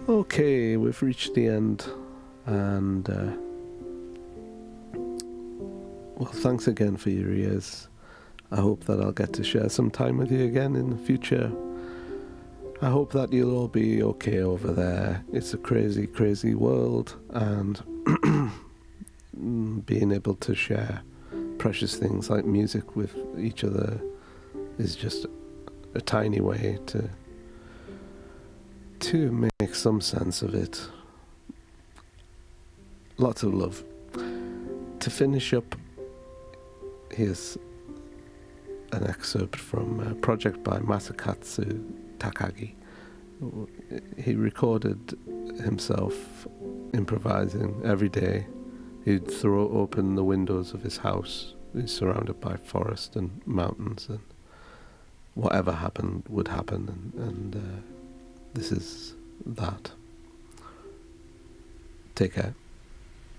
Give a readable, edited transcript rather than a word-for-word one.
Okay, we've reached the end, and well, thanks again for your ears. I hope that I'll get to share some time with you again in the future. I hope that you'll all be okay over there. It's a crazy, crazy world, and being able to share precious things like music with each other is just a tiny way to make some sense of it. Lots of love. To finish up, here's an excerpt from a project by Masakatsu Takagi. He recorded himself improvising every day. He'd throw open the windows of his house. He's surrounded by forest and mountains, and whatever happened would happen, and this is that. Take care.